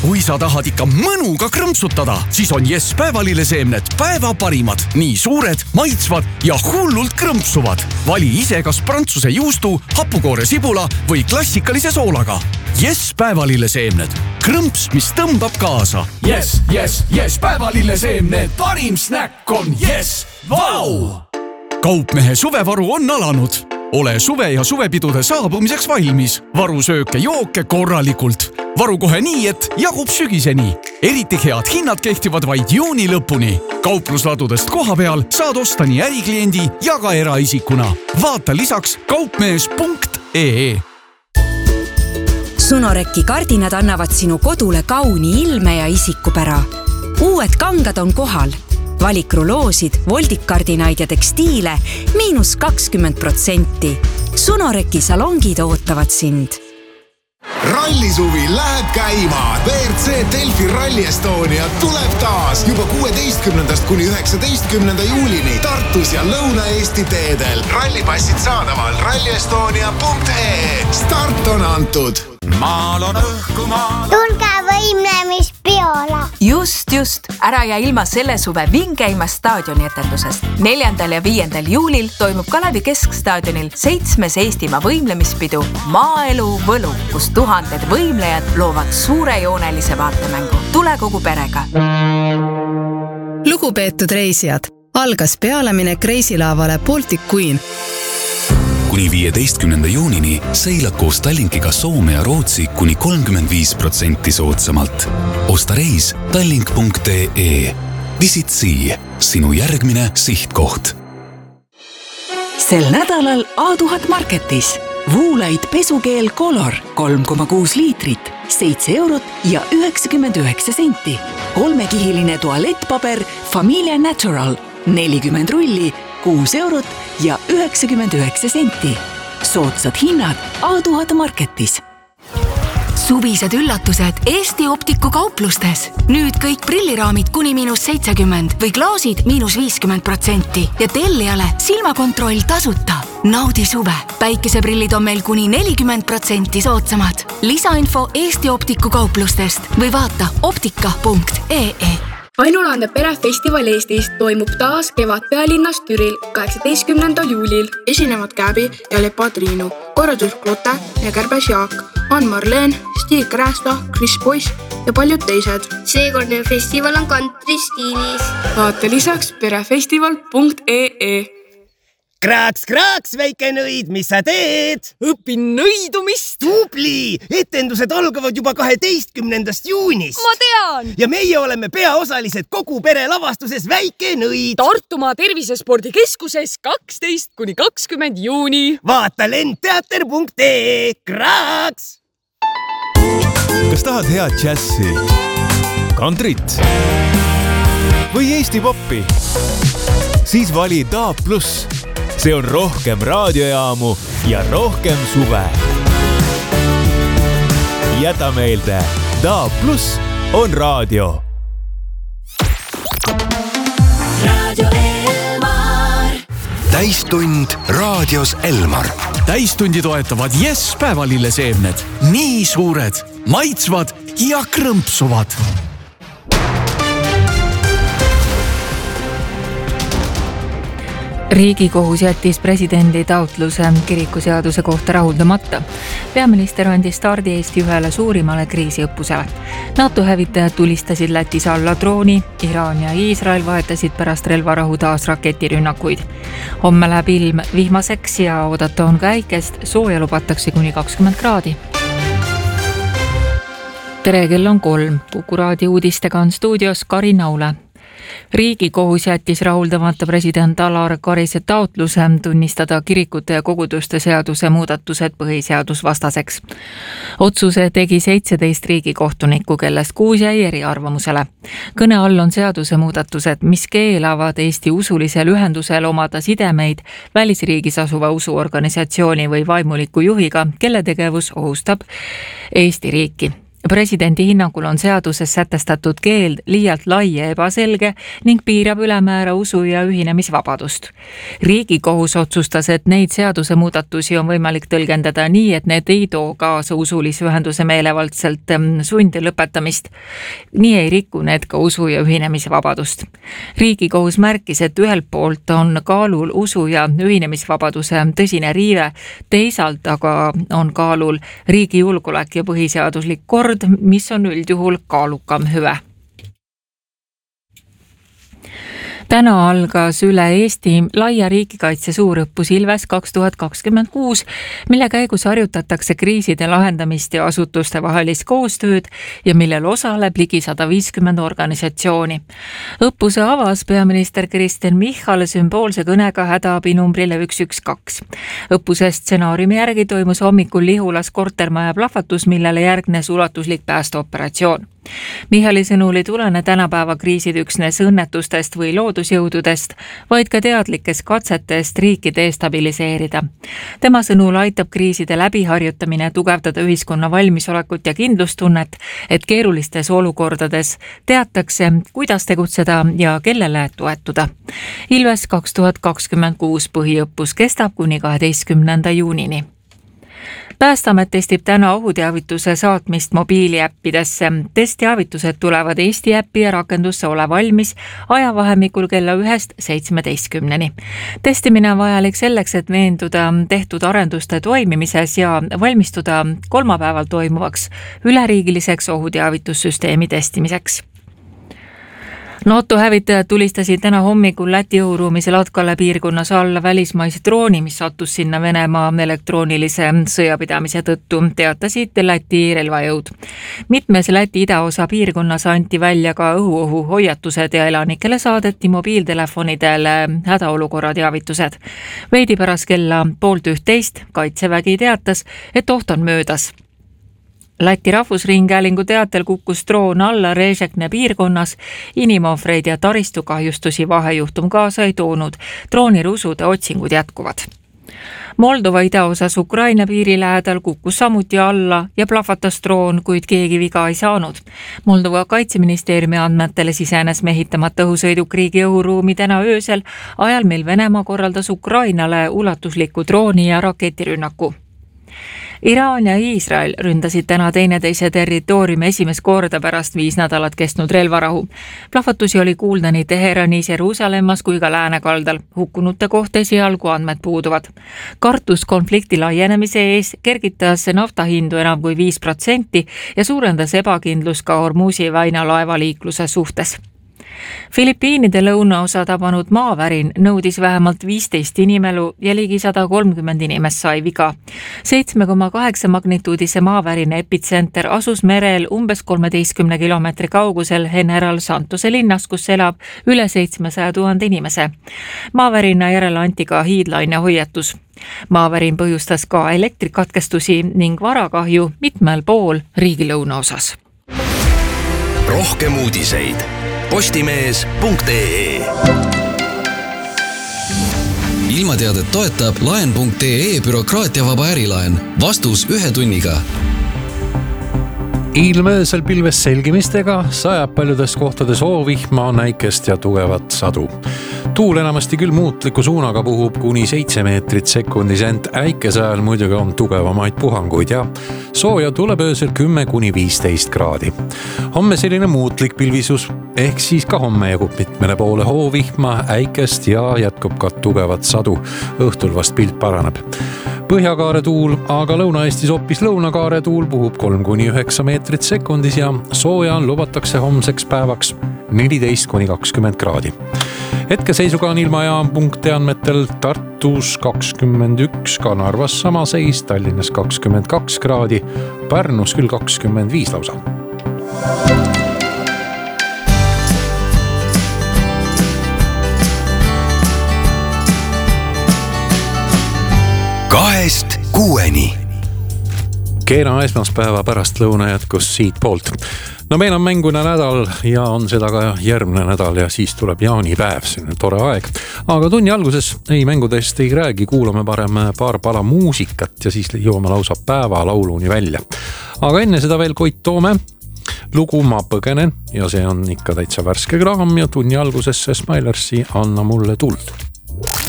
Kui sa tahad ikka mõnuga krõmpsutada, siis on Yes päevalilleseemned päeva parimad. Nii suured, maitsvad ja hullult krõmpsuvad. Vali ise kas prantsuse juustu, hapukoore sibula või klassikalise soolaga. Yes päevalilleseemned. Krõmps, mis tõmbab kaasa. Yes, yes, yes päevalilleseemned. Parim snäkk on Yes. Vau! Kaupmehe suvevaru on alanud. Ole suve ja suvepidude saabumiseks valmis. Varu sööke jooke korralikult. Varu kohe nii, et jagub sügiseni. Eriti head hinnad kehtivad vaid juuni lõpuni. Kauplusladudest koha peal saad osta nii ärikliendi ja ka eraisikuna. Vaata lisaks kaupmees.ee. Sunoreki kardinad annavad sinu kodule kauni ilme ja isikupära. Uued kangad on kohal. Valik ruloosid, voldikardinaid ja tekstiile -20%. Sunoreki salongid ootavad sind. Rallisuvi läheb käima. WRC Delfi Rally Estonia tuleb taas juba 16. kuni 19. juulini Tartus ja Lõuna-Eesti teedel. Rallipassid saadaval rallyestonia.ee. Start on antud. Maal on õhkumaa. Tulge võimlemispeole. Just. Ära jää ilma selle suve vingeimast staadionietendusest. 4. ja 5. juulil toimub Kalevi Keskstaadionil 7. Eestimaa võimlemispidu Maaelu Võlu, kus tuhanded võimlejad loovad suurejoonelise vaatemängu. Tule kogu perega. Lugupeetud reisijad, algas pealeminek reisilaavale Baltic Queen. Kuni 15. juunini seilad koos Tallinkiga Soome ja Rootsi kuni 35% soodsamalt. Osta reis tallink.ee. Visit Sea, sinu järgmine sihtkoht. Sel nädalal A1000 Marketis. Voolite pesukeel Color 3,6 liitrit, 7 eurot ja 99 senti. 3-kihiline tualettpaber Familia Natural 40 rulli, 6 eurot ja 99 senti. Soodsad hinnad A1000 Marketis. Suvised üllatused Eesti Optiku kauplustes. Nüüd kõik prilliraamid kuni -70 või klaasid -50% ja tellijale silmakontroll tasuta. Naudi suve. Päikeseprillid on meil kuni 40% soodsamad. Lisainfo Eesti Optiku kauplustest või vaata optika.ee. Ainulaande perefestival Eestis toimub taas kevad pealinnas Türil 18. juulil. Esinevad Käbi ja Lepa Triinu, korraldus Klote ja Kärbes Jaak, Ann Marleen, Stig Räästa, Chris Boyce ja paljud teised. Seekordne festival on country stiilis. Vaata lisaks perefestival.ee. Kraaks, väike nõid, mis sa teed? Õpin nõidumist. Tubli! Etendused algavad juba 12. juunist. Ma tean! Ja meie oleme peaosalised kogu pere lavastuses Väike nõid. Tartumaa Tervisespordikeskuses 12-20 juuni. Vaata lendteater.ee. Kraaks! Kas tahad head džässi, kantrit või Eesti poppi? Siis vali DAB+. See on rohkem raadiojaamu ja rohkem suve. Jäta meelde, DAB+ on raadio. Radio Elmar. Täistund raadios Elmar. Täistundi toetavad Yes päevalilleseemned. Nii suured, maitsvad ja krõmpsuvad. Riigikohus jättis presidendi taotluse kirikuseaduse kohta rahuldamata. Peaminister andis stardi Eesti ühele suurimale kriisiõppusele. NATO hävitajad tulistasid Lätis alla drooni, Iraan ja Iisrael vahetasid pärast relvarahu taas raketirünnakuid. Homme läheb ilm vihmaseks ja oodata on ka äikest, sooja lubatakse kuni 20 kraadi. Tere, kell on 3. Kuku raadio uudistega on stuudios Karin Aule. Riigikohus jättis rahuldamata president Alar Karise taotluse tunnistada kirikute ja koguduste seaduse muudatused põhiseadusvastaseks. Otsuse tegi 17 riigikohtunikku, kellest 6 jäi eriarvamusele. Kõne all on seaduse muudatused, mis keelavad Eesti usulisel ühendusel omada sidemeid välisriigis asuva usuorganisatsiooni või vaimuliku juhiga, kelle tegevus ohustab Eesti riiki. Presidendi hinnangul on seaduses sätestatud keeld liialt lai ja ebaselge ning piirab ülemäära usu- ja ühinemisvabadust. Riigikohus otsustas, et neid seadusemuudatusi on võimalik tõlgendada nii, et need ei too kaasa usulisühenduse meelevaldselt sundi lõpetamist. Nii ei riku need ka usu- ja ühinemisvabadust. Riigikohus märkis, et ühelt poolt on kaalul usu- ja ühinemisvabaduse tõsine riive, teisalt aga on kaalul riigi julgeolek ja põhiseaduslik kord, mis on üldjuhul kaalukam hüve. Täna algas üle Eesti laia riigikaitse suurõppus Ilves 2026, mille käigus harjutatakse kriiside lahendamist ja asutuste vahelist koostööd ja millel osaleb ligi 150 organisatsiooni. Õppuse avas peaminister Kristen Michal sümboolse kõnega hädaabi numbrile 112. Õppuse stsenaariumi järgi toimus hommikul Lihulas kortermaja plahvatus, millele järgnes ulatuslik päästeoperatsioon. Michali sõnul ei tulene tänapäeva kriisid üksnes õnnetustest või loodusjõududest, vaid ka teadlikest katsetest riiki destabiliseerida. Tema sõnul aitab kriiside läbiharjutamine tugevdada ühiskonna valmisolekut ja kindlustunnet, et keerulistes olukordades teatakse, kuidas tegutseda ja kellele toetuda. Ilves 2026 põhiõppus kestab kuni 12. juunini. Päästeamet testib täna ohuteavituse saatmist mobiiliäppidesse. Testteavitused tulevad Eesti äppi ja rakendusse ole valmis ajavahemikul kella 1-17. Testimine on vajalik selleks, et veenduda tehtud arenduste toimimises ja valmistuda kolmapäeval toimuvaks üleriigiliseks ohuteavitussüsteemi testimiseks. NATO hävitajad tulistasid täna hommikul Läti õhuruumis Latkale piirkonnas alla välismaise drooni, mis sattus sinna Venemaa elektroonilise sõjapidamise tõttu, teatasid Läti relvajõud. Mitmes Läti idaosa piirkonnas anti välja ka õhuohu hoiatused ja elanikele saadeti mobiiltelefonidele hädaolukorra teavitused. Veidi pärast kella 12:30 Kaitsevägi teatas, et oht on möödas. Läti rahvusringhäälingu teatel kukkus droon alla Režekne piirkonnas, inimohvreid ja taristukahjustusi vahejuhtum kaasa ei toonud. Droonirusude otsingud jätkuvad. Moldova idaosas Ukraina piiri lähedal kukkus samuti alla ja plahvatas droon, kuid keegi viga ei saanud. Moldova kaitseministeeriumi andmetele sisenes mehitamata õhusõiduk riigi õhuruumi täna öösel, ajal mil Venemaa korraldas Ukrainale ulatusliku drooni ja raketirünnaku. Iraan ja Iisrael ründasid täna teineteise territooriumi esimest korda pärast 5 nädalat kestnud relvarahu. Plahvatusi oli kuulda nii Teheranis, Jeruusalemmas kui ka läänekaldal. Hukkunute kohta esialgu andmed puuduvad. Kartus konflikti laienemise ees kergitas naftahindu enam kui 5% ja suurendas ebakindlus ka Hormuzi väina laevaliikluse suhtes. Filipiinide lõunaosa tabanud maavärin nõudis vähemalt 15 inimelu ja ligi 130 inimest sai viga. 7,8 magnituudise maavärina epitsenter asus merel umbes 13 kilomeetri kaugusel General Santose linnas, kus elab üle 700 000 inimese. Maavärina järele anti ka hiidlaine hoiatus. Maavärin põhjustas ka elektrikatkestusi ning varakahju mitmel pool riigi lõunaosas. Rohkem uudiseid postimees.ee. Ilmateadet toetab laen.ee bürokraatiavaba ärilaen. Vastus 1 tunniga. Ilmöösel pilves selgimistega sajab paljudes kohtades hoovihma, näikest ja tugevat sadu. Tuul enamasti küll muutliku suunaga puhub kuni 7 meetrit sekundis, ent äikese ajal muidugi on tugevamaid puhanguid ja sooja tuleb öösel 10-15 kraadi. Homme selline muutlik pilvisus, ehk siis ka homme jagub mitmele poole hoovihma, äikest ja jätkub ka tugevat sadu. Õhtul vast pilt paraneb. Põhjakaare tuul, aga Lõuna-Eestis hoopis lõunakaare tuul puhub 3-9 meetrit sekundis ja sooja lubatakse homseks päevaks 14-20 kraadi. Hetkeseisuga on ilmajaam.ee andmetel Tartus 21, ka Narvas sama seis, Tallinnas 22 kraadi, Pärnus küll 25 lausa. Kahest kuueni. Kena esmaspäeva pärastlõuna jätkus siit poolt. No meil on mängune nädal ja on seda ka järgmine nädal ja siis tuleb jaanipäev, selline tore aeg. Aga tunni alguses ei mängudest ei räägi, kuulame parem paar pala muusikat ja siis jõuame lausa päevalauluni välja. Aga enne seda veel Koit Toome lugu Ma põgenen ja see on ikka täitsa värske kraam ja tunni alguses Smilersi Anna mulle tuld.